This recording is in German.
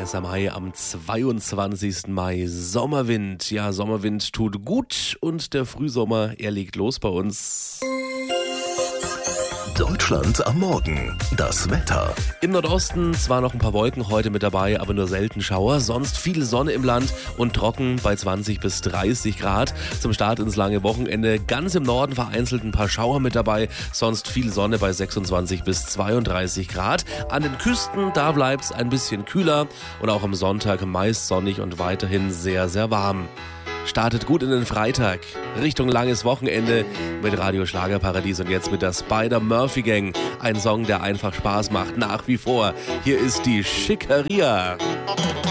Vanessa Mai am 22. Mai. Sommerwind. Ja, Sommerwind tut gut und der Frühsommer, er legt los bei uns. Deutschland am Morgen. Das Wetter. Im Nordosten zwar noch ein paar Wolken heute mit dabei, aber nur selten Schauer. Sonst viel Sonne im Land und trocken bei 20 bis 30 Grad. Zum Start ins lange Wochenende ganz im Norden vereinzelt ein paar Schauer mit dabei. Sonst viel Sonne bei 26 bis 32 Grad. An den Küsten, da bleibt's ein bisschen kühler. Und auch am Sonntag meist sonnig und weiterhin sehr, sehr warm. Startet gut in den Freitag, Richtung langes Wochenende mit Radio Schlagerparadies und jetzt mit der Spider-Murphy-Gang. Ein Song, der einfach Spaß macht, nach wie vor. Hier ist die Schickeria.